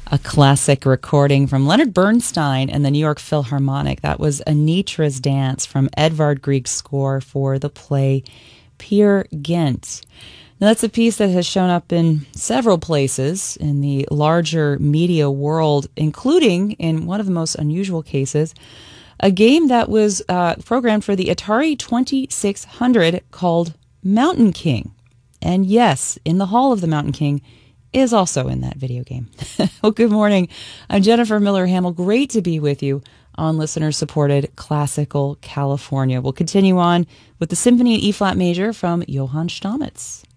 A classic recording from Leonard Bernstein and the New York Philharmonic. That was Anitra's Dance from Edvard Grieg's score for the play Peer Gynt. Now, that's a piece that has shown up in several places in the larger media world, including, in one of the most unusual cases, a game that was programmed for the Atari 2600 called Mountain King. And yes, in the Hall of the Mountain King is also in that video game. Well, good morning. I'm Jennifer Miller Hamill. Great to be with you on listener-supported Classical California. We'll continue on with the Symphony in E-flat major from Johann Stamitz.